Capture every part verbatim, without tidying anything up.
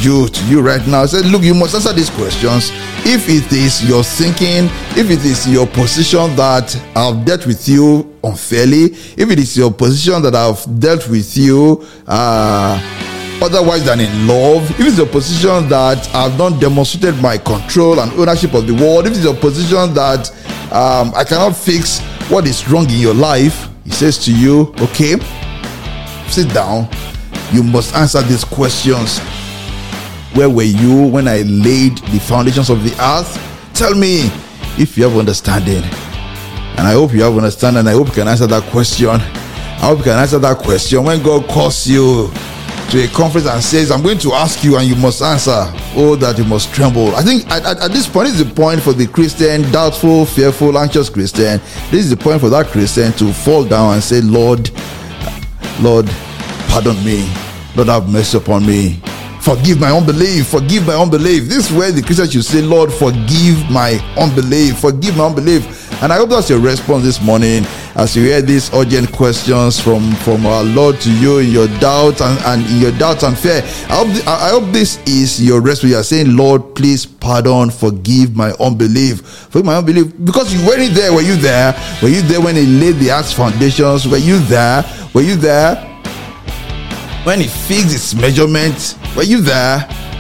you, to you right now. I said, look, you must answer these questions. If it is your thinking, if it is your position that I've dealt with you unfairly, if it is your position that I've dealt with you uh, otherwise than in love, if it's your position that I've not demonstrated my control and ownership of the world, if it's your position that um, I cannot fix what is wrong in your life, he says to you, okay, sit down. You must answer these questions. Where were you when I laid the foundations of the earth? Tell me if you have understanding. And I hope you have understanding, and I hope you can answer that question. I hope you can answer that question. When God calls you to a conference and says, I'm going to ask you and you must answer, oh, that you must tremble. I think at, at, at this point, this is the point for the Christian, doubtful, fearful, anxious Christian. This is the point for that Christian to fall down and say, Lord, Lord, pardon me. Lord, have mercy upon me. Forgive my unbelief. Forgive my unbelief. This is where the Christian should say, Lord, forgive my unbelief. Forgive my unbelief. And I hope that's your response this morning as you hear these urgent questions from, from our Lord to you in your doubt and, and in your doubt and fear. I hope, I hope this is your response. You are saying, Lord, please pardon, forgive my unbelief. Forgive my unbelief. Because you weren't there. Were you there? Were you there when he laid the earth's foundations? Were you there? Were you there when he fixed its measurements? Were you there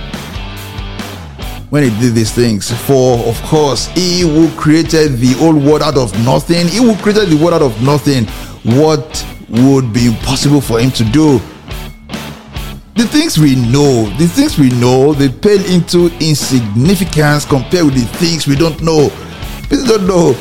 when he did these things? For of course, he who created the whole world out of nothing, he who created the world out of nothing, what would be impossible for him to do? The things we know, the things we know, they pale into insignificance compared with the things we don't know. People don't know.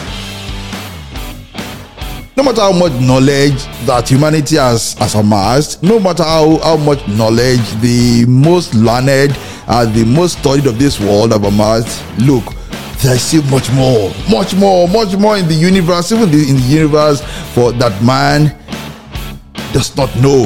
No matter how much knowledge that humanity has, has amassed, no matter how, how much knowledge the most learned, uh, the most studied of this world have amassed, look, there is still much more, much more, much more in the universe, even the, in the universe for that man does not know.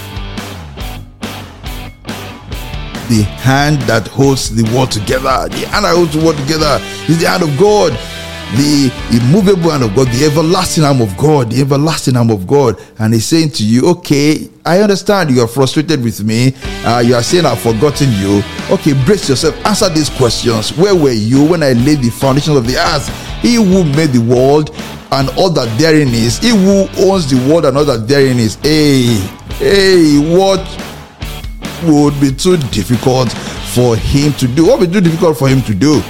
The hand that holds the world together, the hand that holds the world together is the hand of God. The immovable hand of God, the everlasting arm of God, the everlasting arm of God. And he's saying to you, okay, I understand you are frustrated with me. Uh, you are saying I've forgotten you. Okay, brace yourself. Answer these questions. Where were you when I laid the foundations of the earth? He who made the world and all that therein is, he who owns the world and all that therein is. Hey, hey, what would be too difficult for him to do? What would be too difficult for him to do?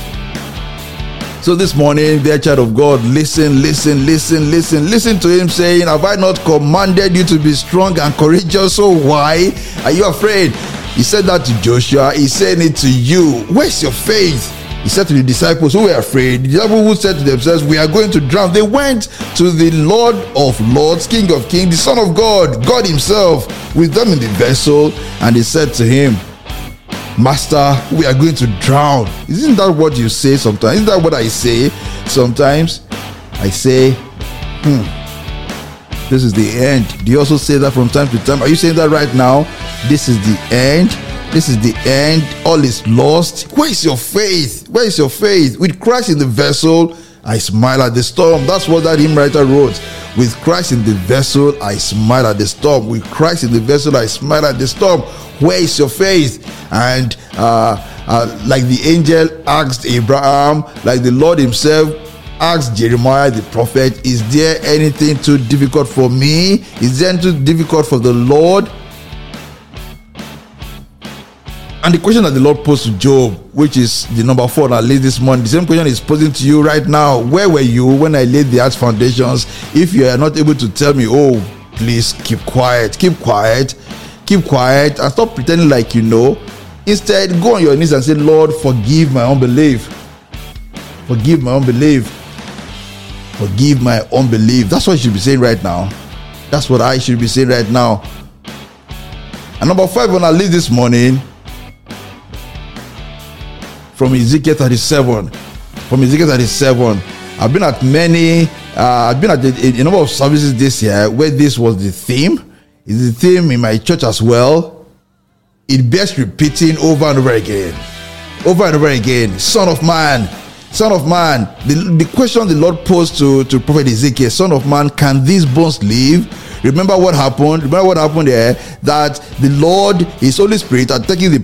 So this morning, dear child of God, listen, listen, listen, listen, listen to him saying, have I not commanded you to be strong and courageous? So why are you afraid? He said that to Joshua. He's saying it to you. Where's your faith? He said to the disciples who were afraid, the disciples who said to themselves, we are going to drown. They went to the Lord of Lords, King of Kings, the Son of God, God himself, with them in the vessel. And they said to him, Master, we are going to drown. Isn't that what you say sometimes? Isn't that what I say sometimes? I say, hmm, this is the end. Do you also say that from time to time? Are you saying that right now? This is the end. This is the end. All is lost. Where is your faith? Where is your faith? With Christ in the vessel, I smile at the storm. That's what that hymn writer wrote. With Christ in the vessel, I smile at the storm. With Christ in the vessel, I smile at the storm. Where is your faith? And uh, uh, like the angel asked Abraham, like the Lord himself asked Jeremiah the prophet, is there anything too difficult for me? Is there anything too difficult for the Lord? And the question that the Lord posed to Job, which is the number four that I laid this morning, the same question is posing to you right now. Where were you when I laid the earth's foundations? If you are not able to tell me, oh, please keep quiet, keep quiet, keep quiet, and stop pretending like you know. Instead, go on your knees and say, Lord, forgive my unbelief. Forgive my unbelief. Forgive my unbelief. That's what you should be saying right now. That's what I should be saying right now. And number five, when I leave this morning, from Ezekiel thirty-seven. From Ezekiel thirty-seven. I've been at many, uh, I've been at a, a number of services this year where this was the theme. It's the theme in my church as well. It bears repeating over and over again. Over and over again. Son of man, son of man. The, the question the Lord posed to, to Prophet Ezekiel, son of man, can these bones live? Remember what happened? Remember what happened there? That the Lord, his Holy Spirit, are taking the